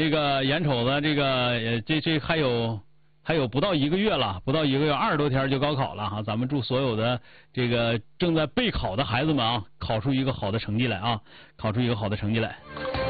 这个眼瞅着这还有不到1个月了，不到1个月，20多天就高考了哈。咱们祝所有的这个正在备考的孩子们啊，考出一个好的成绩来啊，考出一个好的成绩来。